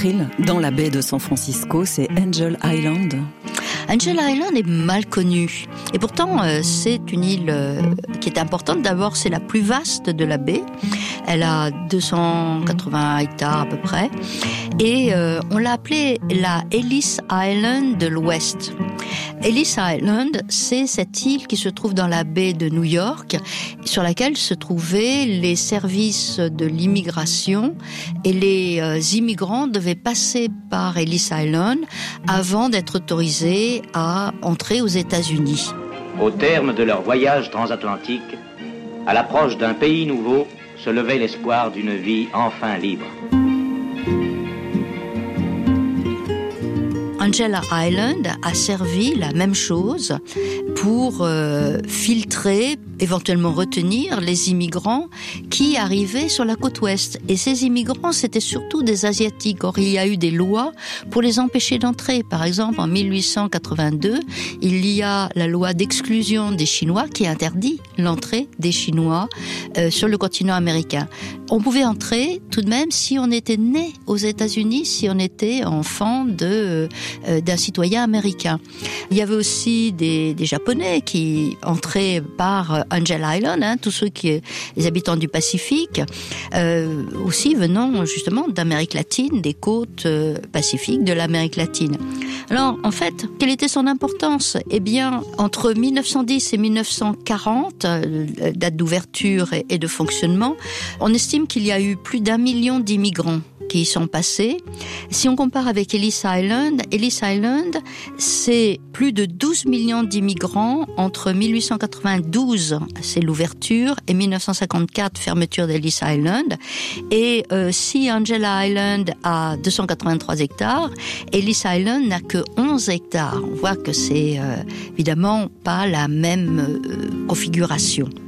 autre île dans la baie de San Francisco, c'est Angel Island. Angel Island est mal connue. Et pourtant, c'est une île qui est importante. D'abord, c'est la plus vaste de la baie. Elle a 280 hectares à peu près. Et on l'a appelée la Ellis Island de l'Ouest. Ellis Island, c'est cette île qui se trouve dans la baie de New York, sur laquelle se trouvaient les services de l'immigration. Et les immigrants devaient passer par Ellis Island avant d'être autorisés à entrer aux États-Unis. Au terme de leur voyage transatlantique, à l'approche d'un pays nouveau, se levait l'espoir d'une vie enfin libre. Angel Island a servi la même chose pour filtrer, éventuellement retenir les immigrants qui arrivaient sur la côte ouest. Et ces immigrants, c'était surtout des Asiatiques. Or, il y a eu des lois pour les empêcher d'entrer. Par exemple, en 1882, il y a la loi d'exclusion des Chinois qui interdit l'entrée des Chinois sur le continent américain. On pouvait entrer tout de même si on était né aux États-Unis, si on était enfant d'un citoyen américain. Il y avait aussi des Japonais qui entraient par Angel Island, tous les habitants du Pacifique, aussi venant justement d'Amérique latine, des côtes pacifiques de l'Amérique latine. Alors, en fait, quelle était son importance ? Eh bien, entre 1910 et 1940, date d'ouverture et de fonctionnement, on estime qu'il y a eu plus d'1 million d'immigrants qui y sont passés. Si on compare avec Ellis Island, c'est plus de 12 millions d'immigrants entre 1892, c'est l'ouverture, et 1954, fermeture d'Ellis Island. Et si Angel Island a 283 hectares, Ellis Island n'a que 11 hectares. On voit que c'est évidemment pas la même configuration.